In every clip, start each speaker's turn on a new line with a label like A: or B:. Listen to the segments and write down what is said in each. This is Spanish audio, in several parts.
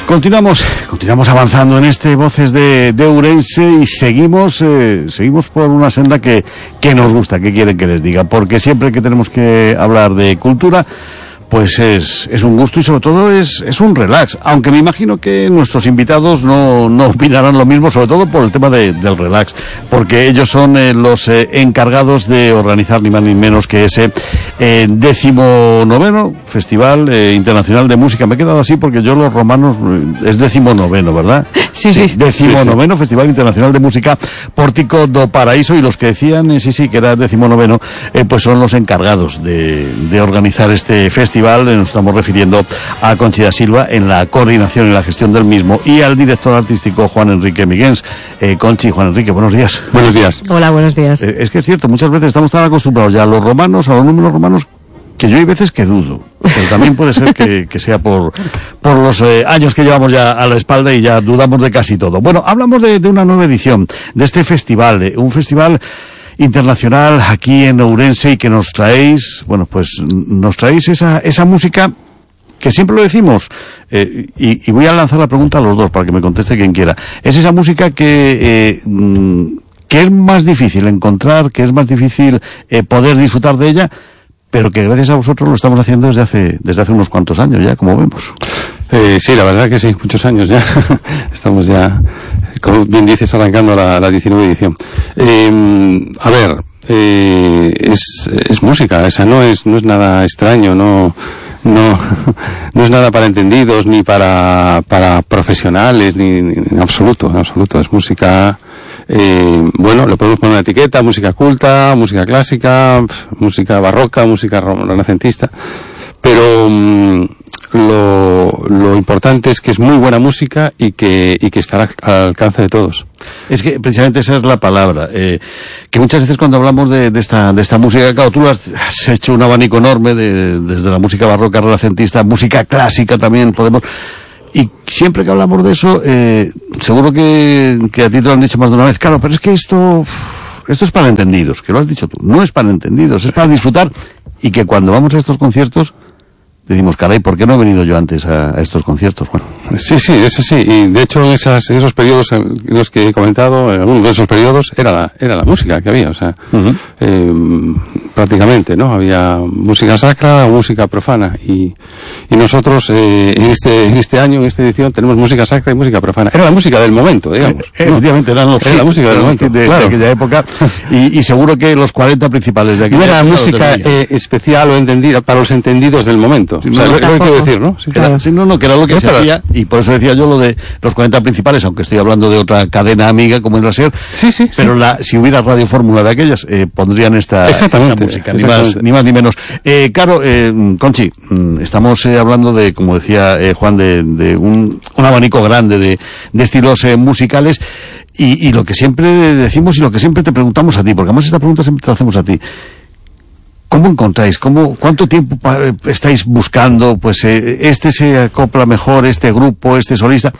A: Continuamos avanzando en este Voces de Ourense y seguimos por una senda que nos gusta, que quieren que les diga, porque siempre que tenemos que hablar de cultura, pues es un gusto y sobre todo es un relax, aunque me imagino que nuestros invitados no opinarán lo mismo, sobre todo por el tema del relax, porque ellos son los encargados de organizar ni más ni menos que ese 19º Festival Internacional de Música. Me he quedado así porque yo los romanos es 19º, ¿verdad?
B: Sí.
A: 19º Festival Internacional de Música Pórtico do Paraíso, y los que decían que era 19º, pues son los encargados de organizar este festival. Nos estamos refiriendo a Conchi da Silva en la coordinación y la gestión del mismo, y al director artístico Juan Enrique Miguens. Conchi, Juan Enrique, buenos días.
C: Buenos días.
B: Hola, buenos días.
A: Es que es cierto, muchas veces estamos tan acostumbrados ya a los romanos, a los números romanos, que yo hay veces que dudo, pero también puede ser que sea por los años que llevamos ya a la espalda y ya dudamos de casi todo. Bueno, hablamos de una nueva edición de este festival, un festival internacional aquí en Ourense, y que nos traéis esa música que siempre lo decimos, y voy a lanzar la pregunta a los dos para que me conteste quien quiera. Es esa música que es más difícil encontrar, que es más difícil poder disfrutar de ella, pero que gracias a vosotros lo estamos haciendo desde hace unos cuantos años ya, como vemos.
C: Sí, la verdad que sí, muchos años ya. Estamos ya, como bien dices, arrancando la 19 edición. A ver, es música, esa no es nada extraño, no es nada para entendidos, ni para profesionales, ni en absoluto, es música. Bueno, le podemos poner una etiqueta: música culta, música clásica, música barroca, música renacentista, pero lo importante es que es muy buena música y que estará al alcance de todos.
A: Es que precisamente esa es la palabra, que muchas veces cuando hablamos de esta música, claro, tú has hecho un abanico enorme desde la música barroca, renacentista, música clásica también podemos. Y siempre que hablamos de eso, seguro que a ti te lo han dicho más de una vez, claro, pero es que esto es para entendidos, que lo has dicho tú, no es para entendidos, es para disfrutar, y que cuando vamos a estos conciertos decimos, caray, ¿por qué no he venido yo antes a estos conciertos? Bueno.
C: Sí, es así, y de hecho en esos periodos en los que he comentado, algunos de esos periodos era la música que había, o sea, prácticamente, ¿no? Había música sacra o música profana, y nosotros en este año, en esta edición, tenemos música sacra y música profana. Era la música del momento, digamos.
A: Efectivamente, era la música del momento de aquella época, y seguro que los 40 principales de aquella época.
C: No era música especial o entendida para los entendidos del momento.
A: Sí, o sea, lo que hay que decir, ¿no? Sí, claro. Que era lo que se hacía, y por eso decía yo lo de los 40 principales, aunque estoy hablando de otra cadena amiga como era SER.
C: Sí.
A: Pero si hubiera Radio Fórmula de aquellas, pondrían esta música, ni más ni menos. Claro, Conchi, estamos hablando de, como decía Juan, de un abanico grande de estilos musicales, y lo que siempre decimos y lo que siempre te preguntamos a ti, porque además esta pregunta siempre te la hacemos a ti: ¿cómo encontráis? ¿Cuánto tiempo estáis buscando? Pues este se acopla mejor, este grupo, este solista.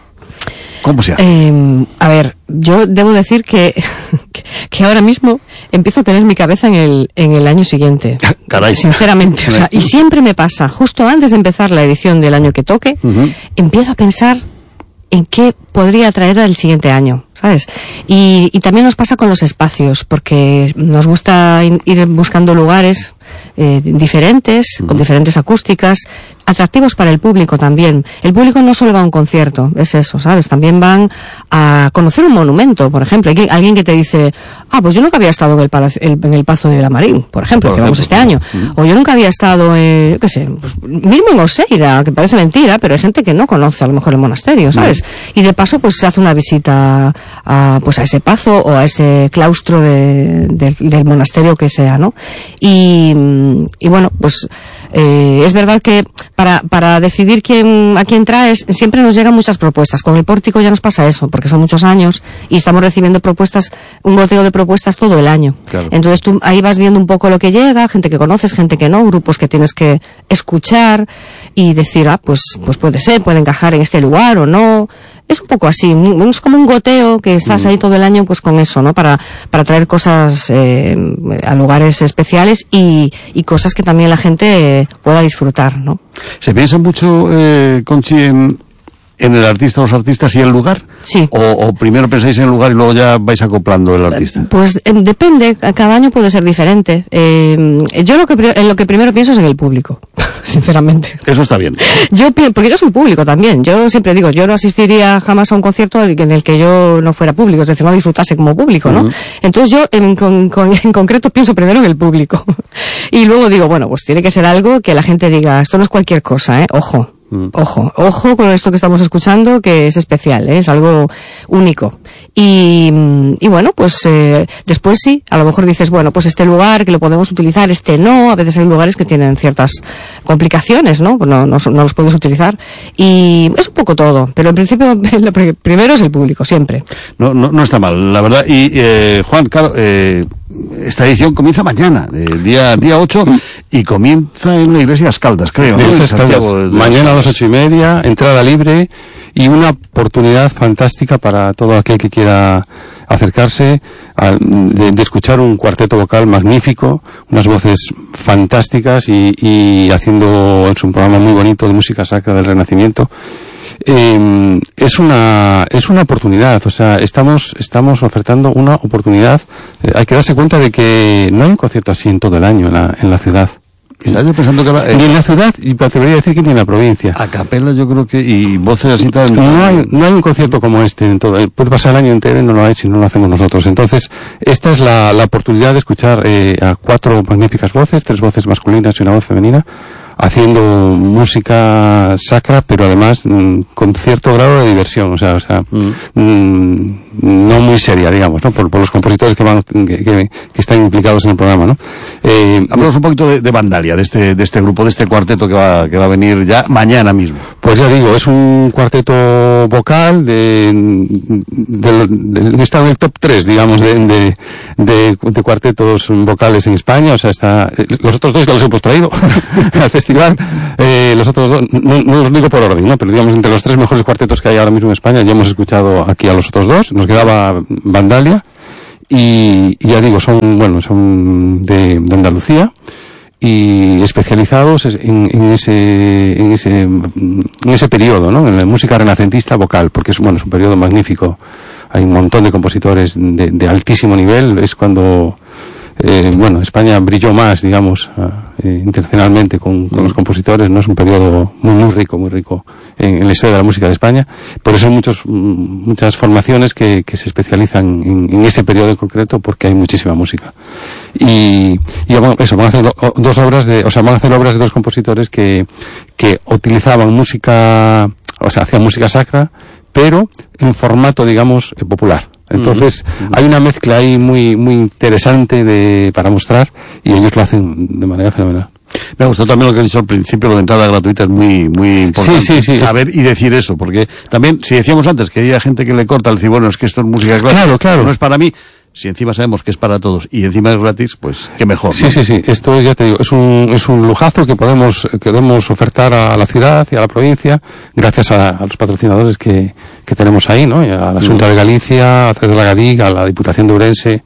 A: ¿Cómo se hace?
B: A ver, yo debo decir que ahora mismo empiezo a tener mi cabeza en el año siguiente.
A: Caray.
B: Sinceramente. O sea, y siempre me pasa, justo antes de empezar la edición del año que toque, empiezo a pensar en qué podría traer el siguiente año, ¿sabes? Y también nos pasa con los espacios, porque nos gusta ir buscando lugares diferentes, con diferentes acústicas, atractivos para el público también. El público no solo va a un concierto, es eso, ¿sabes? También van a conocer un monumento, por ejemplo. Alguien que te dice, pues yo nunca había estado en el Pazo de la Marín, por ejemplo, que vamos este año. O yo nunca había estado en, pues, mismo en Oseira, que parece mentira, pero hay gente que no conoce a lo mejor el monasterio, ¿sabes? Y de paso, pues se hace una visita a ese pazo o a ese claustro del monasterio que sea, ¿no? Y bueno, pues es verdad que para decidir a quién traes, siempre nos llegan muchas propuestas. Con el Pórtico ya nos pasa eso, porque son muchos años y estamos recibiendo propuestas, un goteo de propuestas todo el año. Claro. Entonces tú ahí vas viendo un poco lo que llega, gente que conoces, gente que no, grupos que tienes que escuchar y decir, pues puede ser, puede encajar en este lugar o no. Es un poco así, es como un goteo que estás ahí todo el año pues con eso, ¿no? Para traer cosas a lugares especiales y cosas que también la gente pueda disfrutar, ¿no?
A: Se piensa mucho, Conchi, en el artista, los artistas y el lugar?
B: Sí.
A: ¿O primero pensáis en el lugar y luego ya vais acoplando el artista?
B: Pues depende, cada año puede ser diferente. Yo en lo que primero pienso es en el público, sinceramente.
A: Eso está bien.
B: Porque yo soy público también. Yo siempre digo, yo no asistiría jamás a un concierto en el que yo no fuera público, es decir, no disfrutase como público, ¿no? Entonces yo en concreto pienso primero en el público. Y luego digo, bueno, pues tiene que ser algo que la gente diga, esto no es cualquier cosa, ojo. Ojo con esto que estamos escuchando, que es especial, es algo único. Y bueno, pues después sí, a lo mejor dices, bueno, pues este lugar que lo podemos utilizar, este no, a veces hay lugares que tienen ciertas complicaciones, ¿no? Pues no los puedes utilizar. Y es un poco todo, pero en principio lo primero es el público, siempre.
A: No está mal, la verdad. Y Juan, claro, esta edición comienza mañana, día 8, y comienza en la iglesia Escaldas, creo.
C: Mañana a las 8:30, entrada libre y una oportunidad fantástica para todo aquel que quiera acercarse de escuchar un cuarteto vocal magnífico, unas voces fantásticas y haciendo es un programa muy bonito de música sacra del Renacimiento. Es una oportunidad, o sea, estamos ofertando una oportunidad. Hay que darse cuenta de que no hay un concierto así en todo el año en la ciudad.
A: ¿Estás pensando que
C: ni en la ciudad, y te debería decir que ni en la provincia?
A: A capela yo creo que, y voces así tan...
C: No hay un concierto como este en todo. Puede pasar el año entero y no lo hay si no lo hacemos nosotros. Entonces, esta es la oportunidad de escuchar a 4 magníficas voces, 3 voces masculinas y una voz femenina, haciendo música sacra, pero además con cierto grado de diversión, o sea, no muy seria, digamos, ¿no? Por los compositores que están implicados en el programa, ¿no?
A: Hablamos un poquito de Vandalia, de este grupo, de este cuarteto que va a venir ya mañana mismo.
C: Pues ya digo, es un cuarteto vocal está en el top 3, digamos, de cuartetos vocales en España, o sea, está los otros 2 que los hemos traído al festival, los otros 2, no los digo por orden, ¿no? Pero digamos, entre los 3 mejores cuartetos que hay ahora mismo en España, ya hemos escuchado aquí a los otros 2, nos quedaba Vandalia, y ya digo, son de Andalucía, y especializados en ese periodo, ¿no? En la música renacentista vocal, porque es un periodo magnífico. Hay un montón de compositores de altísimo nivel. Es cuando España brilló más, digamos, internacionalmente con los compositores, ¿no? Es un periodo muy rico en la historia de la música de España. Por eso hay muchas formaciones que se especializan en ese periodo en concreto, porque hay muchísima música. Y van a hacer van a hacer obras de 2 compositores que utilizaban música, o sea, hacían música sacra, pero en formato, digamos, popular. Entonces, hay una mezcla ahí muy interesante para mostrar, y ellos lo hacen de manera fenomenal.
A: Me ha gustado también lo que he dicho al principio, lo de entrada gratuita es muy importante.
C: Sí.
A: Saber y decir eso, porque también, si decíamos antes que hay gente que le corta el decir, bueno, es que esto es música clásica,
C: claro,
A: no es para mí. Si encima sabemos que es para todos y encima es gratis, pues qué mejor, ¿no?
C: Sí. Esto, ya te digo, es un lujazo que podemos ofertar a la ciudad y a la provincia, gracias a los patrocinadores que tenemos ahí, ¿no? Y a la Junta de Galicia, a través de la GADIC, a la Diputación de Ourense,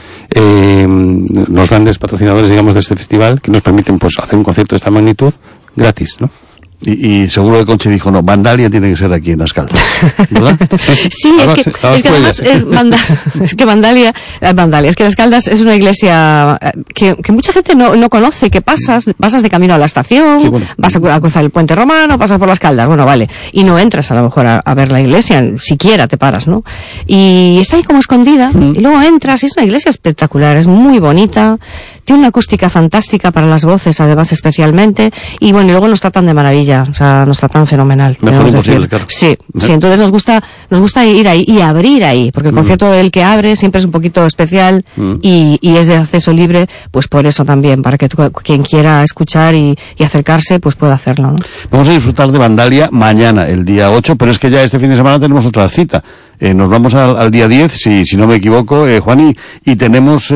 C: los grandes patrocinadores, digamos, de este festival, que nos permiten, pues, hacer un concierto de esta magnitud gratis, ¿no?
A: Y seguro que Conchi dijo, no, Vandalia tiene que ser aquí en Escaldas, ¿verdad?
B: Sí, es que además es que Vandalia, es que Escaldas es una iglesia que mucha gente no conoce, que pasas de camino a la estación, vas a cruzar el puente romano, pasas por las Caldas, bueno, vale, y no entras a lo mejor a ver la iglesia, siquiera te paras, ¿no? Y está ahí como escondida, y luego entras, y es una iglesia espectacular, es muy bonita, tiene una acústica fantástica para las voces, además, especialmente, y bueno, y luego nos tratan de maravilla, o sea, nos tratan fenomenal.
A: Mejor imposible, claro.
B: Sí, entonces nos gusta ir ahí y abrir ahí, porque el concierto del que abre siempre es un poquito especial y es de acceso libre, pues por eso también, para que quien quiera escuchar y acercarse, pues pueda hacerlo, ¿no?
A: Vamos a disfrutar de Vandalia mañana, el día 8, pero es que ya este fin de semana tenemos otra cita. Nos vamos al día 10, si no me equivoco, Juan, y tenemos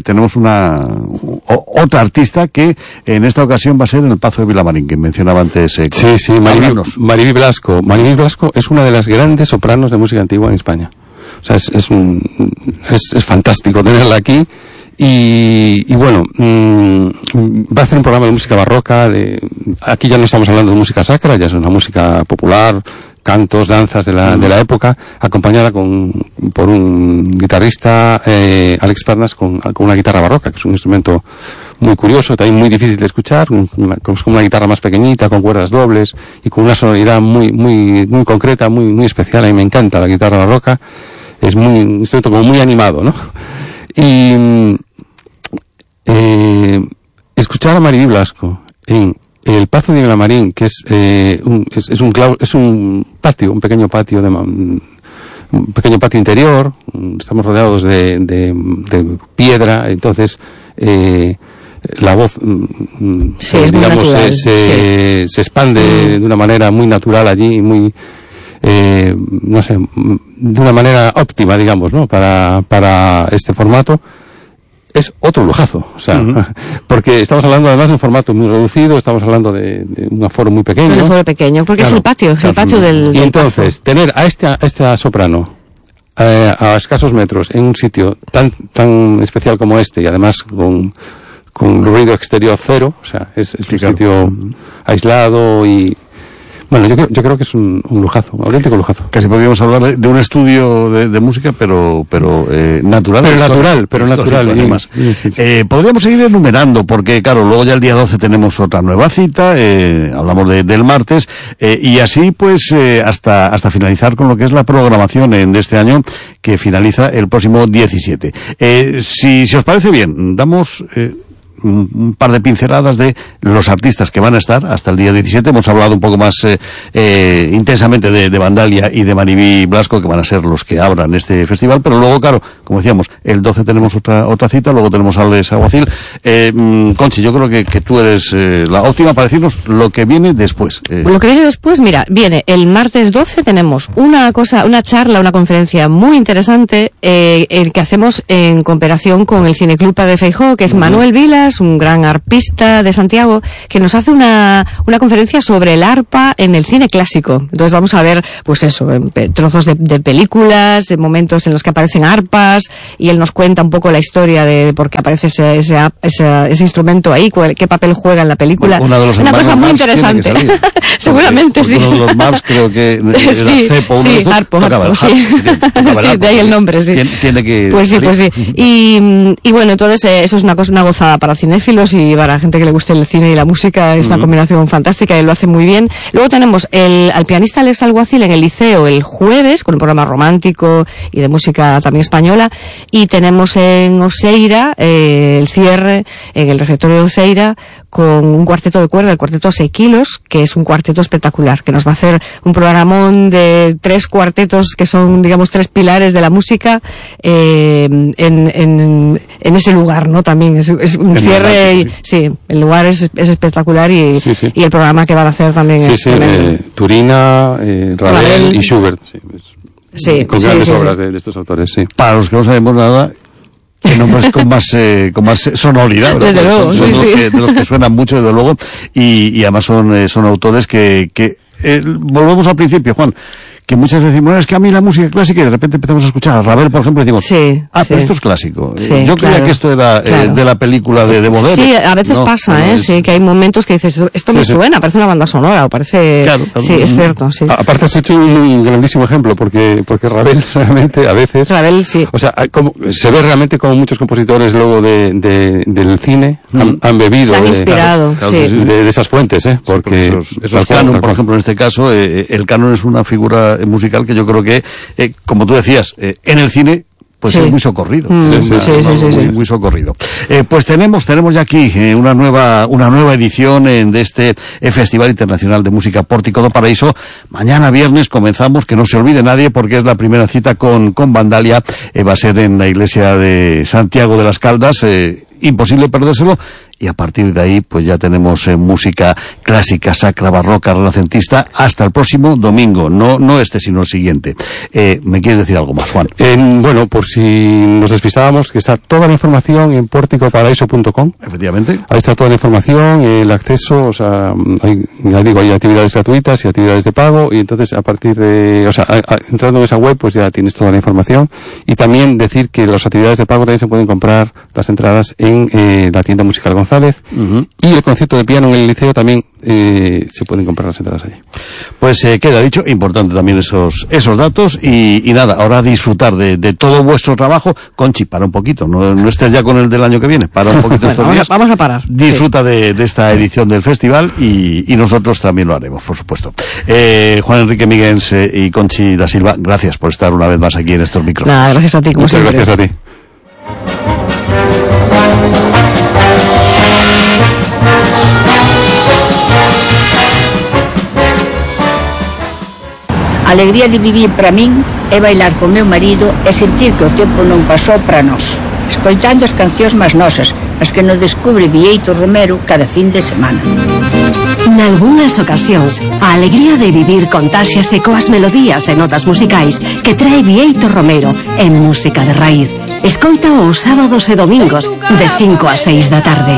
A: otra artista que en esta ocasión va a ser en el Pazo de Vilamarín, que mencionaba antes.
C: Sí, Mariví Blasco. Mariví Blasco es una de las grandes sopranos de música antigua en España. O sea, es fantástico tenerla aquí. Y bueno, va a hacer un programa de música barroca. Aquí ya no estamos hablando de música sacra, ya es una música popular, cantos, danzas de la época, acompañada por un guitarrista, Alex Pernas, con una guitarra barroca, que es un instrumento muy curioso, también muy difícil de escuchar, con una guitarra más pequeñita, con cuerdas dobles y con una sonoridad muy concreta, muy especial. A mí me encanta la guitarra barroca, es un instrumento como muy animado, ¿no? Y escuchar a Mariví Blasco en el Pazo de Vilamarín, que es un patio, un pequeño patio interior, estamos rodeados de piedra, entonces la voz digamos se expande de una manera muy natural allí, muy no sé, de una manera óptima, digamos, ¿no? Para este formato. Es otro lujazo, o sea, porque estamos hablando además de un formato muy reducido, estamos hablando de un aforo muy pequeño.
B: Un aforo pequeño, porque claro, es el patio del
C: Y entonces, tener a esta soprano a escasos metros en un sitio tan especial como este, y además con ruido exterior cero, o sea, es un sitio aislado y... Bueno, yo creo que es un lujazo, un auténtico lujazo.
A: Casi podríamos hablar de un estudio de música, pero natural.
C: Pero natural.
A: Además. Podríamos seguir enumerando, porque claro, luego ya el día 12 tenemos otra nueva cita, hablamos del martes, y así pues hasta finalizar con lo que es la programación de este año, que finaliza el próximo 17. Si os parece bien, damos... un par de pinceladas de los artistas que van a estar hasta el día 17. Hemos hablado un poco más intensamente de Vandalia y de Mariví Blasco, que van a ser los que abran este festival, pero luego, claro, como decíamos, el 12 tenemos otra cita, luego tenemos a Alex Aguacil. Conchi, yo creo que tú eres la óptima para decirnos lo que viene después.
B: Lo que viene después, mira, viene el martes 12, tenemos una charla, una conferencia muy interesante, el que hacemos en cooperación con el Cineclub de Feijóo, que es Manuel Vilas, un gran arpista de Santiago, que nos hace una conferencia sobre el arpa en el cine clásico. Entonces vamos a ver, pues eso, trozos de películas, de momentos en los que aparecen arpas, y él nos cuenta un poco la historia de por qué aparece ese instrumento ahí, qué papel juega en la película. Una cosa muy interesante. Seguramente sí.
A: Uno de los Marx creo que era Cepo,
B: Harpo, sí, de ahí el nombre, sí.
A: Tiene que
B: pues sí. Y bueno, entonces eso es una gozada para cinéfilos y para gente que le guste el cine y la música. Es una combinación fantástica y lo hace muy bien. Luego tenemos al pianista Alex Alguacil en el Liceo el jueves, con un programa romántico y de música también española, y tenemos en Oseira el cierre en el refectorio de Oseira con un cuarteto de cuerda, el cuarteto Sequilos, que es un cuarteto espectacular, que nos va a hacer un programón de 3 cuartetos que son, digamos, 3 pilares de la música en ese lugar, ¿no? También es un cierre, sí, el lugar es espectacular y el programa que van a hacer también es tremendo.
C: Turina, Ravel y Schubert, con grandes obras de estos autores, sí.
A: Para los que no sabemos nada, que nombres con más sonoridad, ¿verdad?
B: Desde luego,
A: de los que suenan mucho, desde luego, y además son autores que volvemos al principio, Juan, que muchas veces decimos, bueno, es que a mí la música clásica, y de repente empezamos a escuchar a Ravel, por ejemplo, y decimos, pero esto es clásico. Yo creía que esto era de la película de Baudelaire.
B: Sí, a veces pasa, sí, que hay momentos que dices, esto me suena, parece una banda sonora, o parece... Claro. Sí, es cierto, sí.
C: Aparte has hecho un grandísimo ejemplo, porque Ravel realmente a veces...
B: Ravel, sí.
C: O sea, se ve realmente como muchos compositores luego del cine han bebido...
B: Se han inspirado,
C: de esas fuentes, porque...
A: Esos canon, por ejemplo, en este caso, el canon es una figura musical que yo creo que, como tú decías, en el cine pues es muy socorrido. Muy socorrido. Pues tenemos ya aquí una nueva edición de este Festival Internacional de Música Pórtico do Paraíso. Mañana viernes comenzamos, que no se olvide nadie, porque es la primera cita con Vandalia. Va a ser en la iglesia de Santiago de las Caldas. Imposible perdérselo. Y a partir de ahí, pues ya tenemos música clásica, sacra, barroca, renacentista, hasta el próximo domingo. No este, sino el siguiente. ¿Me quieres decir algo más, Juan?
C: Bueno, por si nos despistábamos, que está toda la información en pórticoparaíso.com.
A: Efectivamente.
C: Ahí está toda la información, el acceso, o sea, hay actividades gratuitas y actividades de pago, y entonces a partir de, entrando en esa web, pues ya tienes toda la información. Y también decir que las actividades de pago también se pueden comprar las entradas en la tienda musical González, y el concierto de piano en el Liceo también se pueden comprar las entradas allí.
A: Pues queda dicho, importante también esos datos, y nada, ahora disfrutar de todo vuestro trabajo. Conchi, para un poquito, no estés ya con el del año que viene, para un poquito estos días.
B: Vamos a parar.
A: Disfruta de esta edición del festival, y nosotros también lo haremos, por supuesto. Juan Enrique Miguens y Conchi da Silva, gracias por estar una vez más aquí en estos micrófonos.
B: Nada, gracias a ti.
C: Muchas gracias a ti.
D: A alegría de vivir para min é bailar con meu marido e sentir que o tempo non pasou para nós, escoitando as cancións máis nosas, as que nos descubre Bieito Romero cada fin de semana.
E: Nalgúnas ocasións, a alegría de vivir contáxiase coas melodías e notas musicais que trae Bieito Romero en Música de Raíz. Escoita os sábados e domingos de 5 a 6 da tarde.